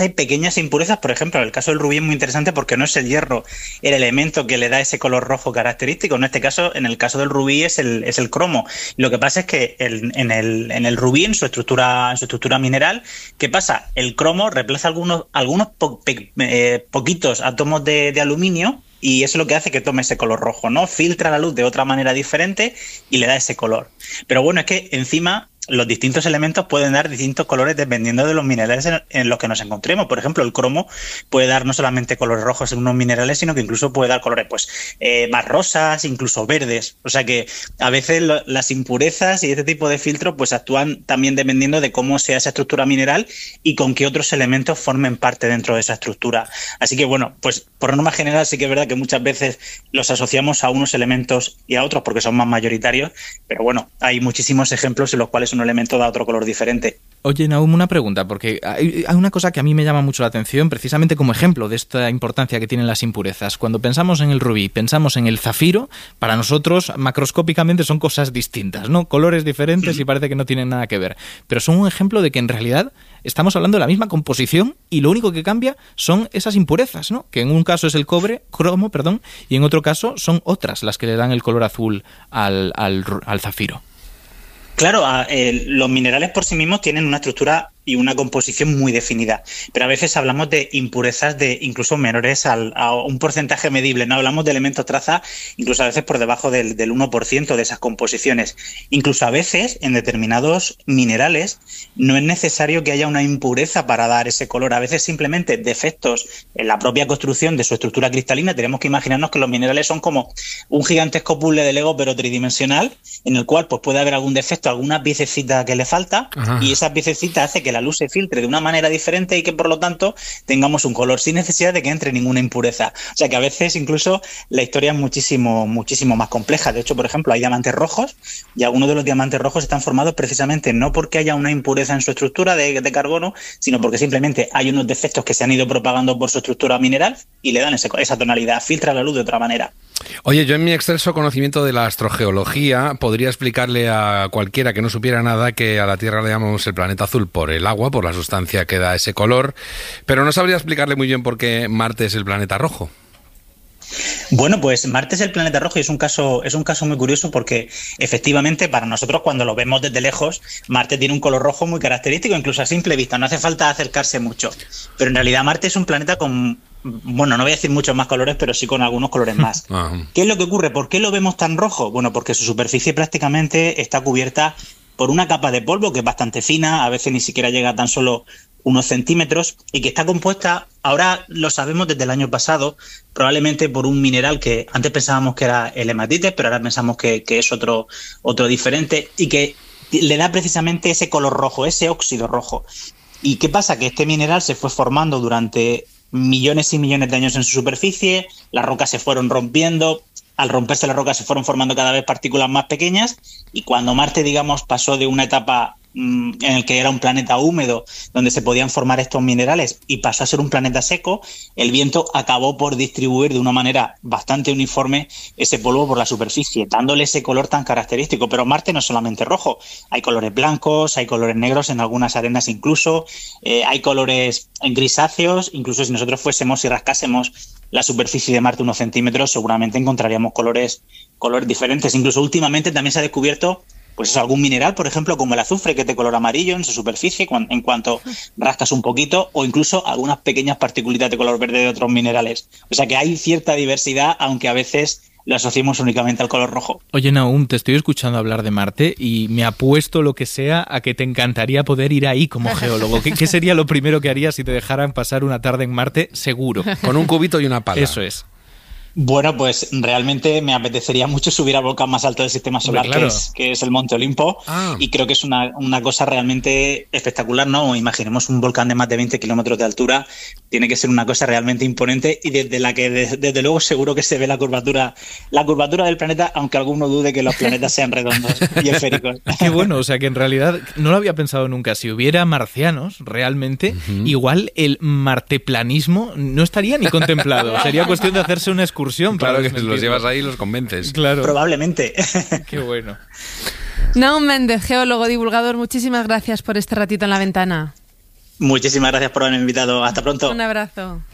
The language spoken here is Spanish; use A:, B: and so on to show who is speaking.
A: hay pequeñas impurezas. Por ejemplo, en el caso del rubí es muy interesante porque no es el hierro el elemento que le da ese color rojo característico. En este caso, en el caso del rubí es el cromo. Lo que pasa es que en el rubí, en su estructura mineral, ¿qué pasa? El cromo reemplaza algunos poquitos átomos de aluminio, y eso es lo que hace que tome ese color rojo, ¿no? Filtra la luz de otra manera diferente y le da ese color. Pero bueno, es que encima los distintos elementos pueden dar distintos colores dependiendo de los minerales en los que nos encontremos. Por ejemplo, el cromo puede dar no solamente colores rojos en unos minerales, sino que incluso puede dar colores más rosas, incluso verdes. O sea que a veces las impurezas y este tipo de filtros pues actúan también dependiendo de cómo sea esa estructura mineral y con qué otros elementos formen parte dentro de esa estructura. Así que bueno, pues por norma general sí que es verdad que muchas veces los asociamos a unos elementos y a otros porque son más mayoritarios, pero bueno, hay muchísimos ejemplos en los cuales un elemento da otro color diferente.
B: Oye, Nahum, una pregunta, porque hay una cosa que a mí me llama mucho la atención, precisamente como ejemplo de esta importancia que tienen las impurezas. Cuando pensamos en el rubí, pensamos en el zafiro, para nosotros macroscópicamente son cosas distintas, ¿no? Colores diferentes y parece que no tienen nada que ver. Pero son un ejemplo de que en realidad estamos hablando de la misma composición y lo único que cambia son esas impurezas, ¿no? Que en un caso es el cromo, y en otro caso son otras las que le dan el color azul al zafiro.
A: Claro, los minerales por sí mismos tienen una estructura y una composición muy definida, pero a veces hablamos de impurezas de incluso menores a un porcentaje medible, no hablamos de elementos traza incluso a veces por debajo del 1% de esas composiciones. Incluso a veces en determinados minerales no es necesario que haya una impureza para dar ese color, a veces simplemente defectos en la propia construcción de su estructura cristalina. Tenemos que imaginarnos que los minerales son como un gigantesco puzzle de Lego pero tridimensional, en el cual pues puede haber algún defecto, alguna piececita que le falta. Ajá. Y esa piececita hace que la luz se filtre de una manera diferente y que por lo tanto tengamos un color sin necesidad de que entre ninguna impureza. O sea que a veces incluso la historia es muchísimo más compleja. De hecho, por ejemplo, hay diamantes rojos y algunos de los diamantes rojos están formados precisamente no porque haya una impureza en su estructura de carbono, sino porque simplemente hay unos defectos que se han ido propagando por su estructura mineral y le dan esa tonalidad, filtra la luz de otra manera.
C: Oye, yo en mi excelso conocimiento de la astrogeología podría explicarle a cualquiera que no supiera nada que a la Tierra le llamamos el planeta azul por el agua, por la sustancia que da ese color, pero no sabría explicarle muy bien por qué Marte es el planeta rojo.
A: Bueno, pues Marte es el planeta rojo y es un caso muy curioso porque efectivamente para nosotros cuando lo vemos desde lejos, Marte tiene un color rojo muy característico, incluso a simple vista, no hace falta acercarse mucho. Pero en realidad Marte es un planeta con, bueno, no voy a decir muchos más colores, pero sí con algunos colores más. ¿Qué es lo que ocurre? ¿Por qué lo vemos tan rojo? Bueno, porque su superficie prácticamente está cubierta por una capa de polvo que es bastante fina, a veces ni siquiera llega a tan solo unos centímetros, y que está compuesta, ahora lo sabemos desde el año pasado, probablemente por un mineral que antes pensábamos que era el hematites, pero ahora pensamos que es otro diferente, y que le da precisamente ese color rojo, ese óxido rojo. ¿Y qué pasa? Que este mineral se fue formando durante millones y millones de años en su superficie, las rocas se fueron rompiendo, al romperse las rocas se fueron formando cada vez partículas más pequeñas, y cuando Marte, digamos, pasó de una etapa en el que era un planeta húmedo donde se podían formar estos minerales y pasó a ser un planeta seco, el viento acabó por distribuir de una manera bastante uniforme ese polvo por la superficie, dándole ese color tan característico. Pero Marte no es solamente rojo, hay colores blancos, hay colores negros en algunas arenas incluso, hay colores grisáceos, incluso si nosotros fuésemos y rascásemos la superficie de Marte unos centímetros seguramente encontraríamos colores diferentes. Incluso últimamente también se ha descubierto pues algún mineral, por ejemplo, como el azufre, que es de color amarillo en su superficie en cuanto rascas un poquito, o incluso algunas pequeñas partículitas de color verde de otros minerales. O sea que hay cierta diversidad, aunque a veces lo asociamos únicamente al color rojo.
B: Oye, Nahum, te estoy escuchando hablar de Marte y me apuesto lo que sea a que te encantaría poder ir ahí como geólogo. ¿Qué sería lo primero que harías si te dejaran pasar una tarde en Marte? Seguro.
C: Con un cubito y una pala.
B: Eso es.
A: Bueno, pues realmente me apetecería mucho subir al volcán más alto del sistema solar, claro, que es el Monte Olimpo, y creo que es una cosa realmente espectacular, ¿no? Imaginemos un volcán de más de 20 kilómetros de altura, tiene que ser una cosa realmente imponente y desde la que desde luego seguro que se ve la curvatura del planeta, aunque alguno dude que los planetas sean redondos y esféricos.
B: Qué bueno, o sea que en realidad no lo había pensado nunca. Si hubiera marcianos, realmente, igual el marteplanismo no estaría ni contemplado. Sería cuestión de hacerse una excursión.
C: Claro, que los llevas ahí y los convences.
B: Claro.
A: Probablemente.
B: Qué bueno.
D: Nahum Méndez, geólogo, divulgador, muchísimas gracias por este ratito en La Ventana.
A: Muchísimas gracias por haberme invitado. Hasta pronto.
D: Un abrazo.